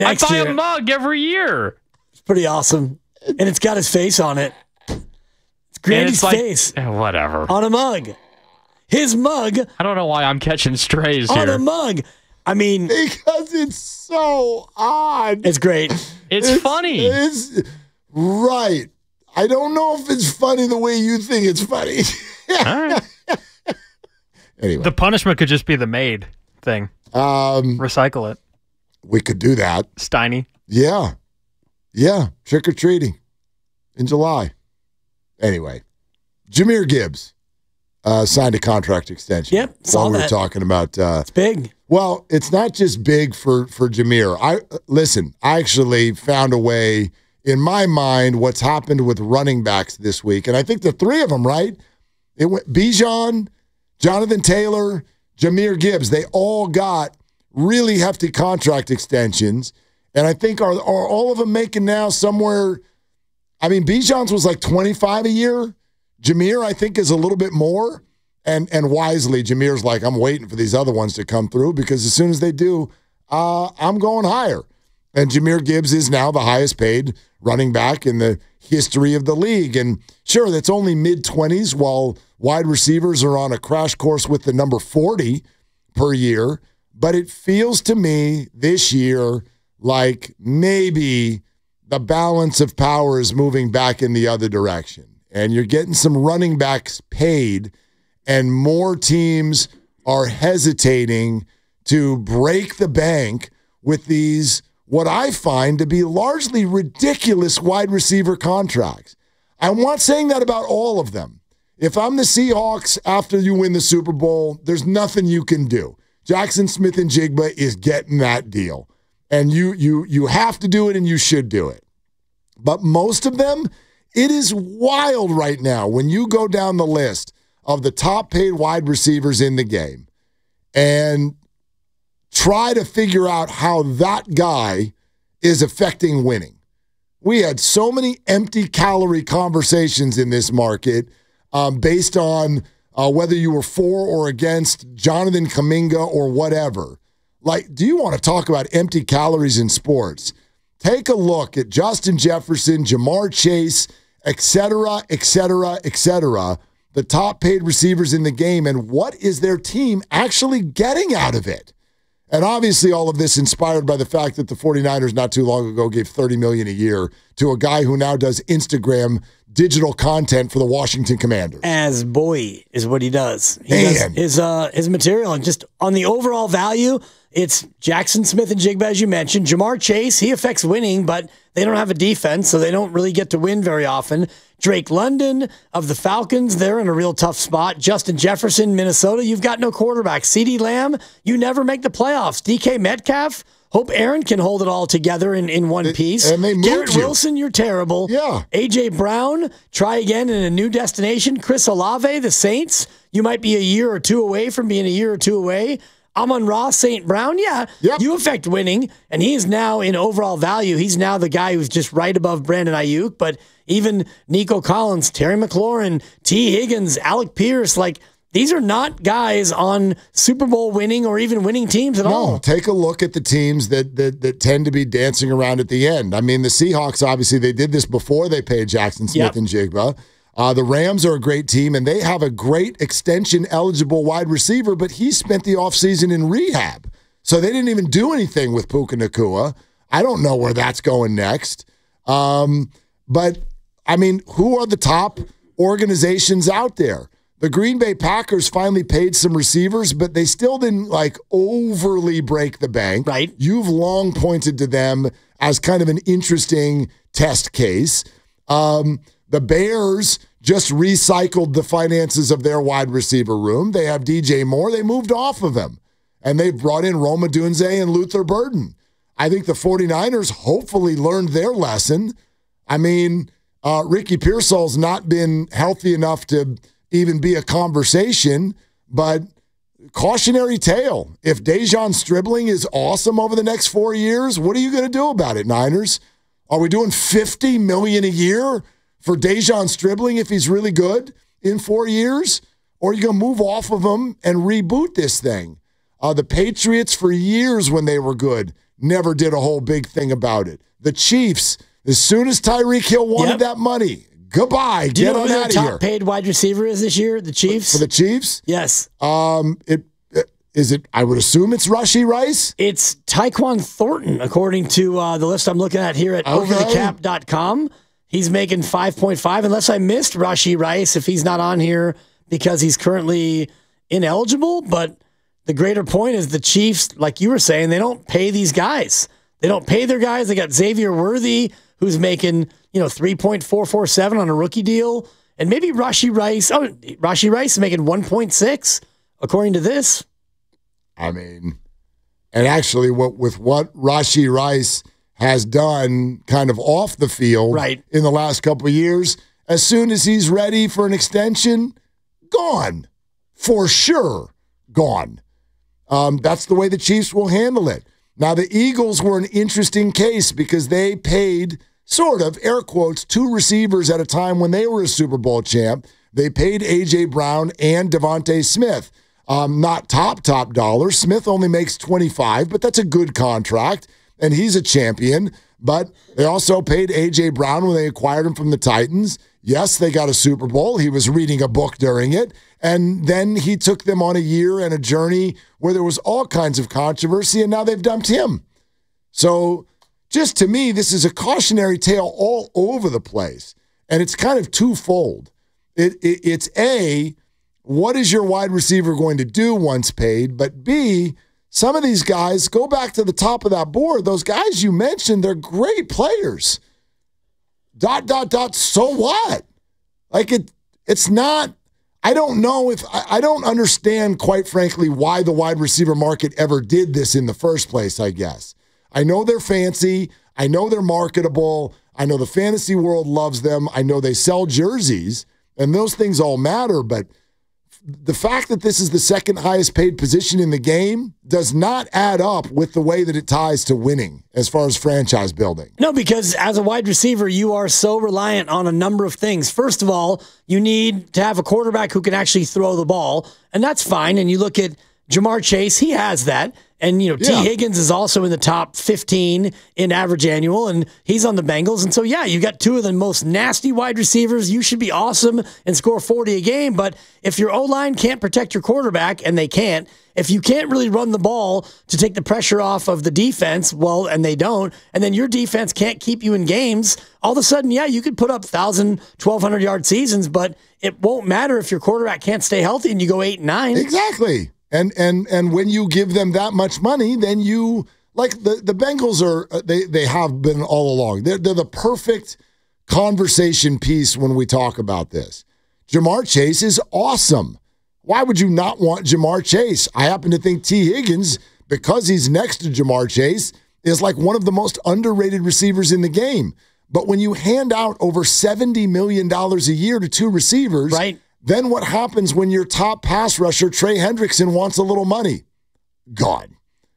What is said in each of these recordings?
I buy a mug every year. It's pretty awesome. And it's got his face on it. It's Grandy's face. Whatever. On a mug. His mug. I don't know why I'm catching strays here. On a mug. I mean. Because it's so odd. It's great. It's funny. It's right. I don't know if it's funny the way you think it's funny. All right. Anyway. The punishment could just be the maid thing. Recycle it. We could do that. Steiny. Yeah. Yeah. Trick-or-treating in July. Anyway. Jahmyr Gibbs signed a contract extension. Yep. Saw while we that. were talking about it's big. Well, it's not just big for Jahmyr. I actually found a way in my mind what's happened with running backs this week. And I think the three of them, right? It went Bijan, Jonathan Taylor, Jahmyr Gibbs. They all got really hefty contract extensions. And I think are all of them making now somewhere, I mean, Bijan's was like 25 a year. Jahmyr, I think, is a little bit more. And wisely, Jahmyr's like, I'm waiting for these other ones to come through because as soon as they do, I'm going higher. And Jahmyr Gibbs is now the highest paid running back in the history of the league. And sure, that's only mid-20s while wide receivers are on a crash course with the number 40 per year. But it feels to me this year like maybe the balance of power is moving back in the other direction. And you're getting some running backs paid, and more teams are hesitating to break the bank with these, what I find to be largely ridiculous wide receiver contracts. I'm not saying that about all of them. If I'm the Seahawks after you win the Super Bowl, there's nothing you can do. Jackson Smith-Njigba is getting that deal. And you have to do it and you should do it. But most of them, it is wild right now when you go down the list of the top paid wide receivers in the game and try to figure out how that guy is affecting winning. We had so many empty calorie conversations in this market based on whether you were for or against Jonathan Kuminga or whatever. Like, do you want to talk about empty calories in sports? Take a look at Justin Jefferson, Jamar Chase, et cetera, the top paid receivers in the game, and what is their team actually getting out of it? And obviously all of this inspired by the fact that the 49ers not too long ago gave $30 million a year to a guy who now does Instagram digital content for the Washington Commanders. As boy is what he does. He does his material, and just on the overall value, it's Jackson Smith-Njigba, as you mentioned. Jamar Chase, he affects winning, but they don't have a defense, so they don't really get to win very often. Drake London of the Falcons, they're in a real tough spot. Justin Jefferson, Minnesota, you've got no quarterback. CeeDee Lamb, you never make the playoffs. DK Metcalf, hope Aaron can hold it all together in one piece. And they moved Garrett Wilson, you're terrible. Yeah. A.J. Brown, try again in a new destination. Chris Olave, the Saints, you might be a year or two away from being a year or two away. Amon-Ra St. Brown, you affect winning, and he is now in overall value. He's now the guy who's just right above Brandon Ayuk, but even Nico Collins, Terry McLaurin, T. Higgins, Alec Pierce, like these are not guys on Super Bowl winning or even winning teams at all. Take a look at the teams that tend to be dancing around at the end. I mean, the Seahawks, obviously, they did this before they paid Jackson Smith-Njigba. The Rams are a great team, and they have a great extension-eligible wide receiver, but he spent the offseason in rehab. So they didn't even do anything with Puka Nacua. I don't know where that's going next. But, I mean, who are the top organizations out there? The Green Bay Packers finally paid some receivers, but they still didn't, overly break the bank. Right. You've long pointed to them as kind of an interesting test case. The Bears just recycled the finances of their wide receiver room. They have DJ Moore. They moved off of him. And they've brought in Rome Odunze and Luther Burden. I think the 49ers hopefully learned their lesson. I mean, Ricky Pearsall's not been healthy enough to even be a conversation, but cautionary tale. If Dejon Stribling is awesome over the next 4 years, what are you going to do about it, Niners? Are we doing $50 million a year for Dejon Stribling if he's really good in 4 years? Or are you going to move off of him and reboot this thing? The Patriots, for years when they were good, never did a whole big thing about it. The Chiefs, as soon as Tyreek Hill wanted that money, goodbye. Do you Get know on who out their of top here. paid wide receiver is this year? The Chiefs? For the Chiefs? Yes. Is it? I would assume it's Rashee Rice. It's Tyquan Thornton, according to the list I'm looking at here at overthecap.com. He's making 5.5, unless I missed Rashee Rice if he's not on here because he's currently ineligible. But the greater point is the Chiefs, like you were saying, they don't pay these guys. They don't pay their guys. They got Xavier Worthy, who's making 3.447 on a rookie deal, and maybe Rashee Rice. Oh, Rashee Rice is making 1.6 according to this. I mean, and actually, with what Rashee Rice has done kind of off the field in the last couple of years, as soon as he's ready for an extension, gone. For sure, gone. That's the way the Chiefs will handle it. Now, the Eagles were an interesting case because they paid, sort of, air quotes, 2 receivers at a time when they were a Super Bowl champ. They paid A.J. Brown and Devontae Smith. Not top dollar. Smith only makes 25, but that's a good contract, and he's a champion. But they also paid A.J. Brown when they acquired him from the Titans. Yes, they got a Super Bowl. He was reading a book during it. And then he took them on a year and a journey where there was all kinds of controversy, and now they've dumped him. So just to me, this is a cautionary tale all over the place. And it's kind of twofold. It's A, what is your wide receiver going to do once paid? But B, some of these guys, go back to the top of that board. Those guys you mentioned, they're great players. ... So what? Like it's not, I don't know if, I don't understand, quite frankly, why the wide receiver market ever did this in the first place, I guess. I know they're fancy. I know they're marketable. I know the fantasy world loves them. I know they sell jerseys, and those things all matter, but the fact that this is the second highest paid position in the game does not add up with the way that it ties to winning as far as franchise building. No, because as a wide receiver, you are so reliant on a number of things. First of all, you need to have a quarterback who can actually throw the ball, and that's fine. And you look at Jamar Chase, he has that. And, T. Higgins is also in the top 15 in average annual, and he's on the Bengals. And so, you got 2 of the most nasty wide receivers. You should be awesome and score 40 a game. But if your O-line can't protect your quarterback, and they can't, if you can't really run the ball to take the pressure off of the defense, well, and they don't, and then your defense can't keep you in games, all of a sudden, you could put up 1,000, 1,200-yard seasons, but it won't matter if your quarterback can't stay healthy and you go 8-9. Exactly. And when you give them that much money, then you, like the Bengals are, they have been all along. They're the perfect conversation piece when we talk about this. Jamar Chase is awesome. Why would you not want Jamar Chase? I happen to think T. Higgins, because he's next to Jamar Chase, is like one of the most underrated receivers in the game. But when you hand out over $70 million a year to 2 receivers, then what happens when your top pass rusher, Trey Hendrickson, wants a little money? Gone.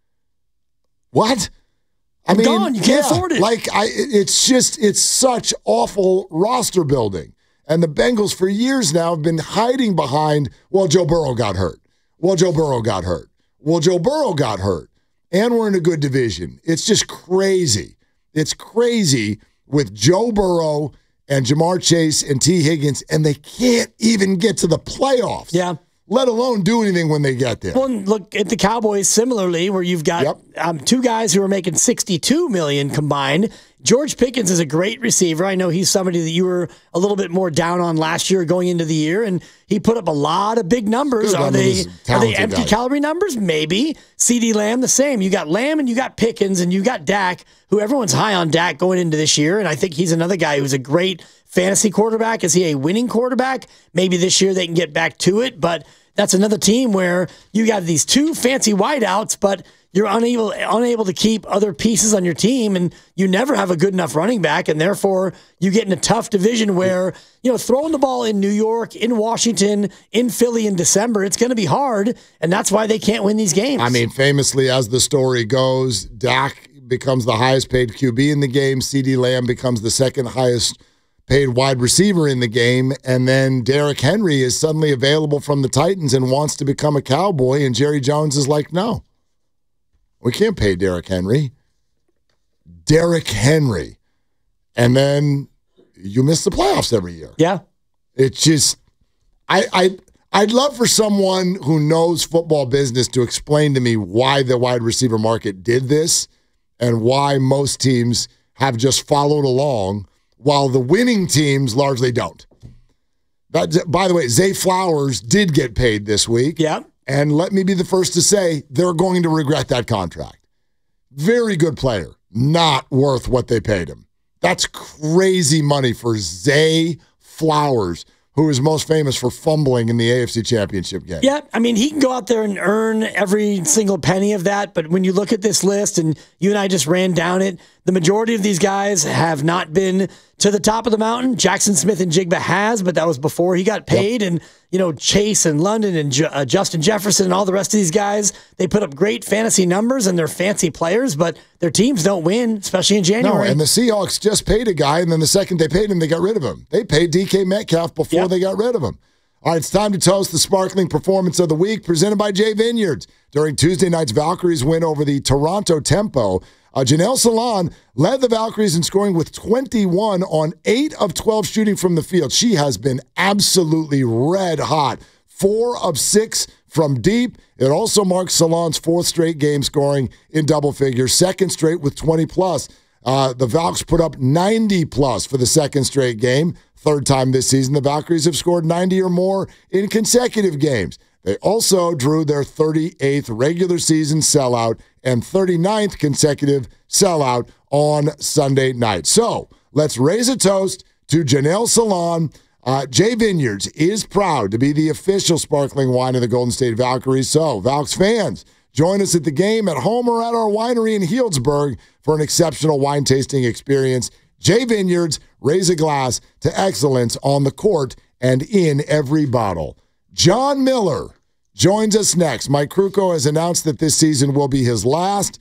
What? I mean, gone. You can't afford it. It's such awful roster building. And the Bengals for years now have been hiding behind, well, Joe Burrow got hurt. Well, Joe Burrow got hurt. Well, Joe Burrow got hurt. And we're in a good division. It's just crazy. It's crazy with Joe Burrow and Jamar Chase and T. Higgins, and they can't even get to the playoffs. Yeah. Let alone do anything when they get there. Well, look at the Cowboys similarly, where you've got 2 guys who are making $62 million combined. George Pickens is a great receiver. I know he's somebody that you were a little bit more down on last year going into the year, and he put up a lot of big numbers. Are they empty calorie numbers? Maybe. CeeDee Lamb, the same. You got Lamb and you got Pickens and you got Dak, who everyone's high on Dak going into this year, and I think he's another guy who's a great fantasy quarterback. Is he a winning quarterback? Maybe this year they can get back to it, but that's another team where you got these 2 fancy wideouts, but you're unable to keep other pieces on your team, and you never have a good enough running back, and therefore you get in a tough division where, throwing the ball in New York, in Washington, in Philly in December, it's going to be hard, and that's why they can't win these games. I mean, famously, as the story goes, Dak becomes the highest paid QB in the game. CeeDee Lamb becomes the second highest paid wide receiver in the game, and then Derrick Henry is suddenly available from the Titans and wants to become a Cowboy, and Jerry Jones is like, no. We can't pay Derrick Henry. Derrick Henry, and then you miss the playoffs every year. Yeah. It's just, I'd love for someone who knows football business to explain to me why the wide receiver market did this and why most teams have just followed along while the winning teams largely don't. By the way, Zay Flowers did get paid this week. Yeah. And let me be the first to say they're going to regret that contract. Very good player. Not worth what they paid him. That's crazy money for Zay Flowers, who is most famous for fumbling in the AFC Championship game. Yeah, I mean, he can go out there and earn every single penny of that, but when you look at this list, and you and I just ran down it, the majority of these guys have not been to the top of the mountain. Jackson Smith-Njigba has, but that was before he got paid. Yep. And, Chase and London and Justin Jefferson and all the rest of these guys, they put up great fantasy numbers and they're fancy players, but their teams don't win, especially in January. No, and the Seahawks just paid a guy, and then the second they paid him, they got rid of him. They paid DK Metcalf before they got rid of him. All right, it's time to toast the sparkling performance of the week presented by Jay Vineyards. During Tuesday night's Valkyries win over the Toronto Tempo, Janelle Salon led the Valkyries in scoring with 21 on 8 of 12 shooting from the field. She has been absolutely red hot. 4 of 6 from deep. It also marks Salon's 4th straight game scoring in double figures, 2nd straight with 20+. The Valks put up 90+ for the 2nd straight game. 3rd time this season, the Valkyries have scored 90 or more in consecutive games. They also drew their 38th regular season sellout and 39th consecutive sellout on Sunday night. So let's raise a toast to Janelle Salon. Jay Vineyards is proud to be the official sparkling wine of the Golden State Valkyries. So, Valks fans, join us at the game, at home, or at our winery in Healdsburg for an exceptional wine tasting experience. Jay Vineyards, raise a glass to excellence on the court and in every bottle. John Miller joins us next. Mike Krukow has announced that this season will be his last.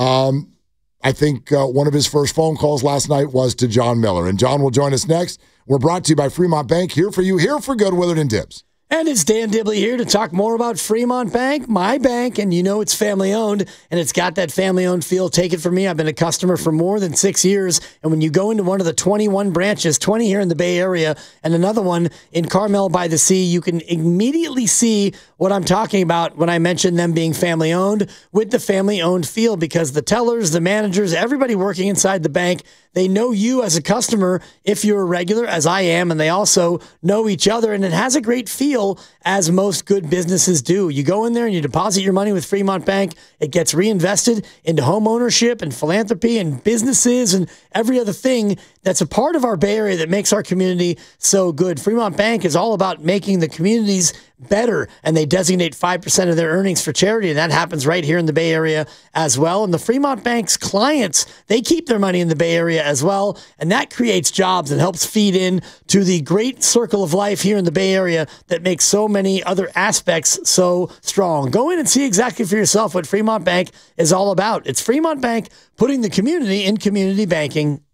I think one of his first phone calls last night was to John Miller, and John will join us next. We're brought to you by Fremont Bank, here for you, here for good, Willard and Dibbs. And it's Dan Dibley here to talk more about Fremont Bank, my bank, and it's family-owned, and it's got that family-owned feel. Take it from me. I've been a customer for more than 6 years, and when you go into one of the 21 branches, 20 here in the Bay Area, and another one in Carmel by the Sea, you can immediately see what I'm talking about when I mention them being family-owned with the family-owned feel, because the tellers, the managers, everybody working inside the bank, they know you as a customer if you're a regular, as I am, and they also know each other, and it has a great feel, as most good businesses do. You go in there and you deposit your money with Fremont Bank. It gets reinvested into home ownership and philanthropy and businesses and every other thing that's a part of our Bay Area that makes our community so good. Fremont Bank is all about making the communities better, and they designate 5% of their earnings for charity, and that happens right here in the Bay Area as well. And the Fremont Bank's clients, they keep their money in the Bay Area as well, and that creates jobs and helps feed in to the great circle of life here in the Bay Area that makes so many other aspects so strong. Go in and see exactly for yourself what Fremont Bank is all about. It's Fremont Bank, putting the community in community banking